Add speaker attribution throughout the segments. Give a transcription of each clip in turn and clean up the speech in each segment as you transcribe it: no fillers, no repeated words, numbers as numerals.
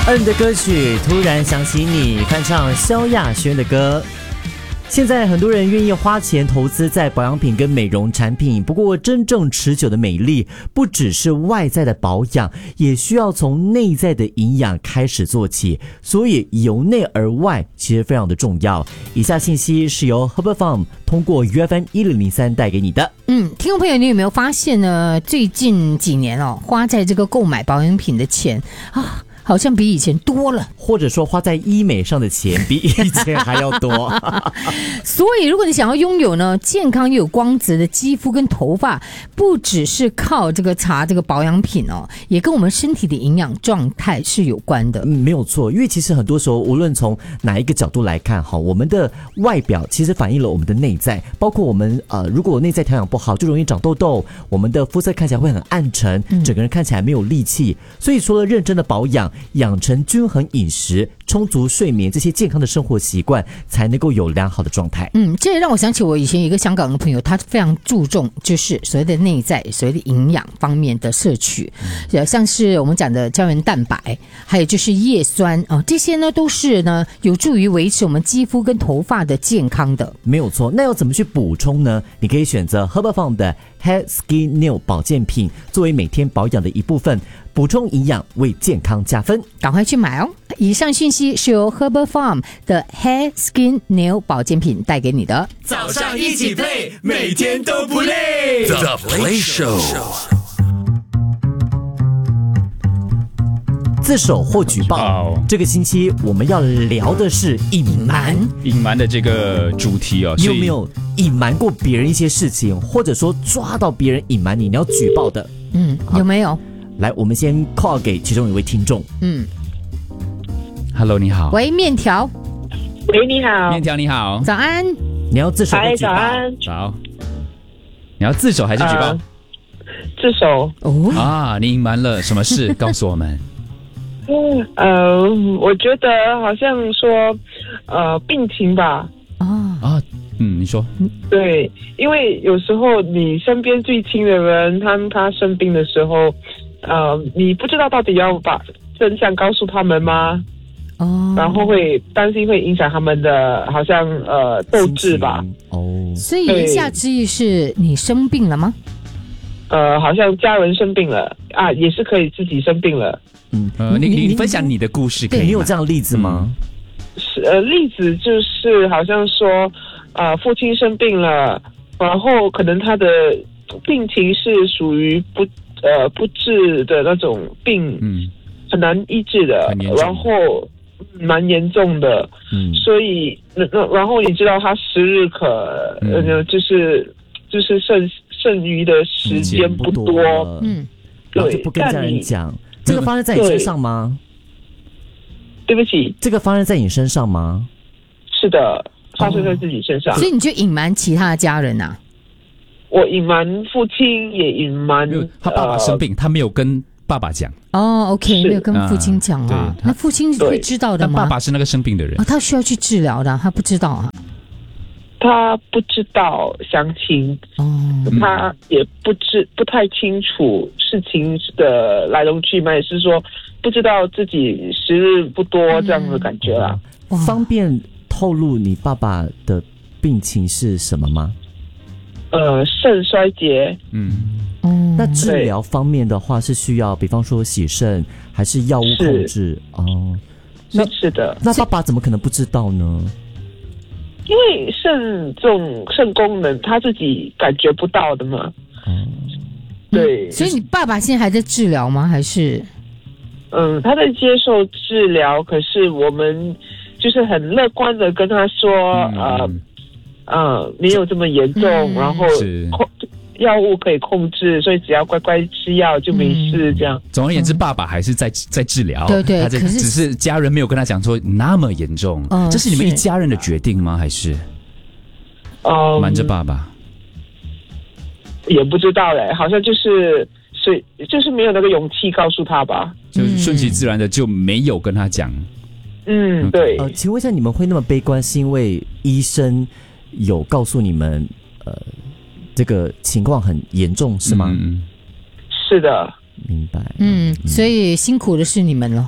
Speaker 1: 的歌曲突然想起你，翻唱萧亚轩的歌。现在很多人愿意花钱投资在保养品跟美容产品，不过真正持久的美丽不只是外在的保养，也需要从内在的营养开始做起，所以由内而外其实非常的重要。以下信息是由 Herbal Farm 通过 UFM1003 带给你的。
Speaker 2: 听众朋友，你有没有发现呢？最近几年花在这个购买保养品的钱啊，好像比以前多了，
Speaker 1: 或者说花在医美上的钱比以前还要多。
Speaker 2: 所以如果你想要拥有呢健康又有光泽的肌肤跟头发，不只是靠这个擦这个保养品也跟我们身体的营养状态是有关的。
Speaker 1: 没有错，因为其实很多时候无论从哪一个角度来看，我们的外表其实反映了我们的内在，包括我们如果内在调养不好，就容易长痘痘，我们的肤色看起来会很暗沉，整个人看起来没有力气。所以除了认真的保养，养成均衡饮食、充足睡眠这些健康的生活习惯，才能够有良好的状态。
Speaker 2: 这也让我想起我以前有一个香港的朋友，他非常注重就是所谓的内在、所谓的营养方面的摄取，像是我们讲的胶原蛋白，还有就是叶酸这些呢都是呢有助于维持我们肌肤跟头发的健康的。
Speaker 1: 没有错，那要怎么去补充呢？你可以选择 Herbal Farm 的 Hair Skin Nail 保健品，作为每天保养的一部分，补充营养，为健康加分，
Speaker 2: 赶快去买哦！以上讯息是由 Herbal Farm 的 Hair Skin Nail 保健品带给你的。
Speaker 3: 早上一起 play， 每天都不累。The Play Show。
Speaker 1: 自首或举报，这个星期我们要聊的是隐瞒
Speaker 4: 的这个主题
Speaker 1: 你有没有隐瞒过别人一些事情，或者说抓到别人隐瞒你要举报的？
Speaker 2: 有没有？
Speaker 1: 来，我们先 call 给其中一位听众。
Speaker 4: Hello， 你好。
Speaker 2: 喂，面条。
Speaker 5: 喂，你好。
Speaker 4: 面条你好。
Speaker 2: 早安。
Speaker 1: 你要自首或举报？
Speaker 5: 早安。
Speaker 4: 早。你要自首还是举报？
Speaker 5: 自首。
Speaker 4: 你隐瞒了什么事？告诉我们。
Speaker 5: 我觉得好像说，病情吧。
Speaker 4: 你说。
Speaker 5: 对，因为有时候你身边最亲的人，他生病的时候，你不知道到底要把真相告诉他们吗？然后会担心会影响他们的，好像斗志吧。
Speaker 2: 所以言下之意是你生病了吗？
Speaker 5: 好像家人生病了啊，也是可以自己生病了。
Speaker 4: 你分享你的故事可以吗？
Speaker 1: 你有这样的例子吗？
Speaker 5: 例子就是好像说，父亲生病了，然后可能他的病情是属于不治的那种病，很难医治的，然后蛮严重的，所以然后你知道他时日就是剩余的时间不多，
Speaker 1: 然后就不跟家人讲。这个发生在你身上吗？
Speaker 5: 对不起，
Speaker 1: 这个发生在你身上吗？
Speaker 5: 是的，发生在自己身上。
Speaker 2: 所以你就隐瞒其他的家人啊？
Speaker 5: 我隐瞒父亲，也隐瞒
Speaker 4: 他爸爸生病，他没有跟爸爸讲。
Speaker 2: OK， 没有跟父亲讲啊。那父亲会知道的吗？
Speaker 4: 但爸爸是那个生病的人，
Speaker 2: 他需要去治疗的，他不知道啊。
Speaker 5: 他不知道详情，他也不太清楚事情的来龙去脉，是说不知道自己时日不多这样的感觉啦。
Speaker 1: 方便透露你爸爸的病情是什么吗？
Speaker 5: 肾衰竭。
Speaker 1: 那治疗方面的话是需要，比方说洗肾还是药物控制？
Speaker 5: 是的。
Speaker 1: 那爸爸怎么可能不知道呢？
Speaker 5: 因为肾功能他自己感觉不到的嘛。对。
Speaker 2: 所以你爸爸现在还在治疗吗？还是？
Speaker 5: 他在接受治疗，可是我们就是很乐观的跟他说，没有这么严重，然后药物可以控制，所以只要乖乖吃药就没事。这样。
Speaker 4: 总而言之，爸爸还是在治疗，
Speaker 2: 对，
Speaker 4: 他只是家人没有跟他讲说那么严重。这是你们一家人的决定吗？还是瞒着爸爸？
Speaker 5: 也不知道嘞，好像就是没有那个勇气告诉他吧，
Speaker 4: 就是顺其自然的就没有跟他讲。
Speaker 5: 对。
Speaker 1: 请问一下，你们会那么悲观，是因为医生有告诉你们这个情况很严重是吗？
Speaker 5: 是的。
Speaker 1: 明白。
Speaker 2: 所以辛苦的是你们了。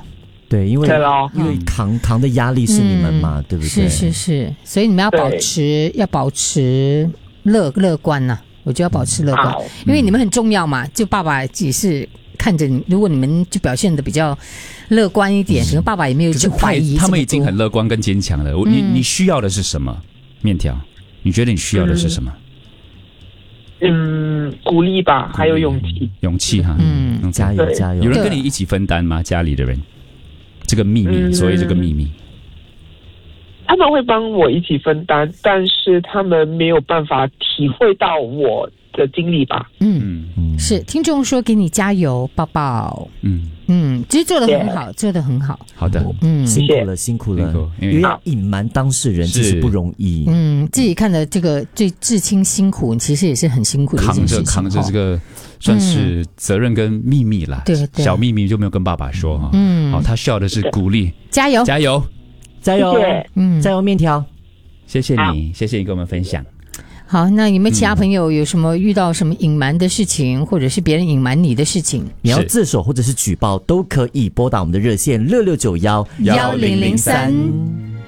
Speaker 1: 对，因为扛的压力是你们嘛，对不对？
Speaker 2: 是，所以你们要保持乐观呐，我觉得要保持乐观，因为你们很重要嘛。就爸爸只是看着你，如果你们就表现的比较乐观一点，可能爸爸也没有去怀疑。
Speaker 4: 他们已经很乐观跟坚强了。你需要的是什么？面条，你觉得你需要的是什么？
Speaker 5: 鼓励吧，还有勇气
Speaker 4: 哈。
Speaker 1: 加油！
Speaker 4: 有人跟你一起分担吗？家里的人，这个秘密，所谓这个秘密，
Speaker 5: 他们会帮我一起分担，但是他们没有办法体会到我的经历吧。
Speaker 2: 是听众说给你加油，抱抱。其实做得很好，做得很好。
Speaker 4: 好的，
Speaker 1: 辛苦了，因为要隐瞒当事人其实不容易。
Speaker 2: 自己看的这个最至亲辛苦，其实也是很辛苦的一件事情。
Speaker 4: 扛着这个算是责任跟秘密啦，
Speaker 2: 对，
Speaker 4: 小秘密就没有跟爸爸说哈。好，他需要的是鼓励，
Speaker 2: 加油，
Speaker 4: 加油，
Speaker 1: 加油，加油，面条，
Speaker 4: 谢谢你跟我们分享。
Speaker 2: 好，那你们其他朋友有什么遇到什么隐瞒的事情，或者是别人隐瞒你的事情，
Speaker 1: 你要自首或者是举报都可以拨打我们的热线66911003。